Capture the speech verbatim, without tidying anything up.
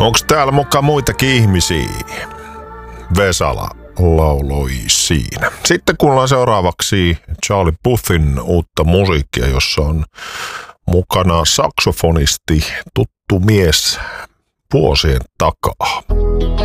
Onks täällä mukaan muitakin ihmisiä? Vesala lauloi siinä. Sitten kuullaan seuraavaksi Charlie Puthin uutta musiikkia, jossa on mukana saksofonisti, tuttu mies vuosien takaa.